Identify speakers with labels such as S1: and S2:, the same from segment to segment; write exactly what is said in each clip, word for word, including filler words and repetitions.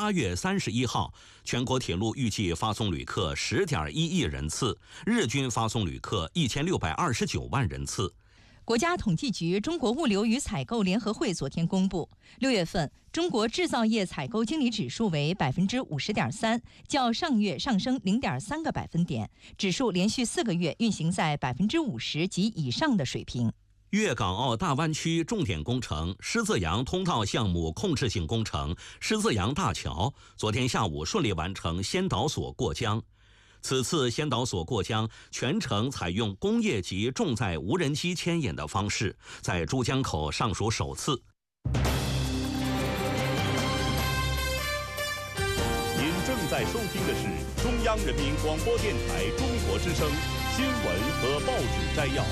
S1: 八月三十一号，全国铁路预计发送旅客十点一亿人次，日均发送旅客一千六百二十九万人次。
S2: 国家统计局中国物流与采购联合会昨天公布，六月份中国制造业采购经理指数为百分之五十点三，较上月上升零点三个百分点，指数连续四个月运行在百分之五十及以上的水平。
S1: 粤港澳大湾区重点工程狮子洋通道项目控制性工程狮子洋大桥昨天下午顺利完成先导索过江。此次先导索过江全程采用工业级重载无人机牵引的方式，在珠江口尚属首次。
S3: 您正在收听的是中央人民广播电台中国之声新闻和报纸摘要。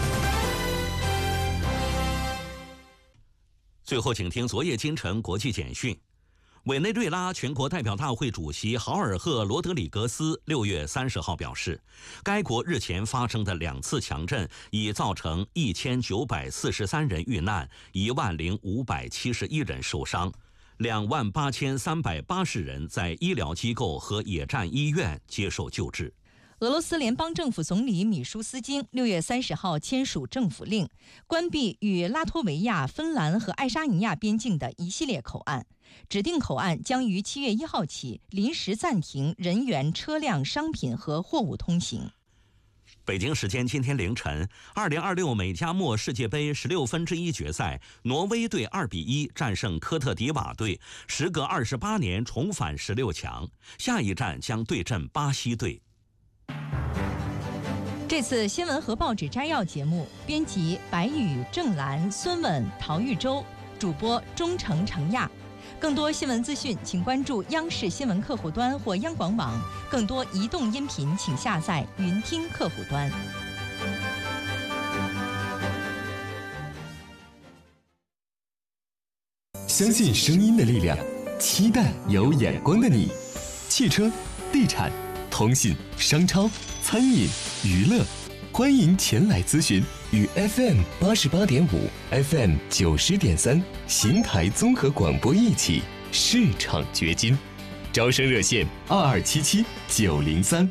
S1: 最后，请听昨夜今晨国际简讯。委内瑞拉全国代表大会主席豪尔赫·罗德里格斯六月三十号表示，该国日前发生的两次强震已造成一千九百四十三人遇难，一万零五百七十一人受伤，两万八千三百八十人在医疗机构和野战医院接受救治。
S2: 俄罗斯联邦政府总理米舒斯京六月三十号签署政府令，关闭与拉脱维亚、芬兰和爱沙尼亚边境的一系列口岸。指定口岸将于七月一号起临时暂停人员、车辆、商品和货物通行。
S1: 北京时间今天凌晨，二零二六美加墨世界杯十六分之一决赛，挪威队二比一战胜科特迪瓦队，时隔二十八年重返十六强，下一站将对阵巴西队。
S2: 这次新闻和报纸摘要节目，编辑白宇、郑兰、孙稳、陶玉洲，主播钟诚、程亚。更多新闻资讯，请关注央视新闻客户端或央广网。更多移动音频，请下载云听客户端。
S4: 相信声音的力量，期待有眼光的你。汽车、地产、通信、商超、餐饮、娱乐，欢迎前来咨询。与 F M 八十八点五、F M 九十点三邢台综合广播一起市场掘金，招生热线二二七七九零三。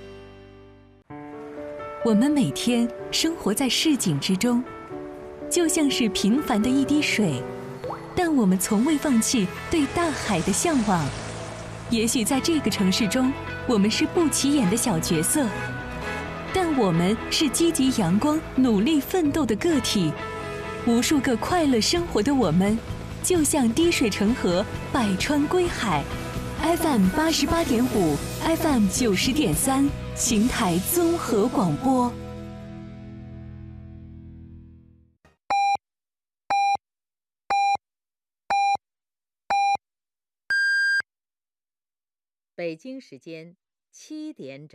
S5: 我们每天生活在市井之中，就像是平凡的一滴水，但我们从未放弃对大海的向往。也许在这个城市中，我们是不起眼的小角色，但我们是积极阳光、努力奋斗的个体。无数个快乐生活的我们，就像滴水成河，百川归海。F M 八十八点五 ，F M 九十点三，邢台综合广播。
S6: 北京时间七点整。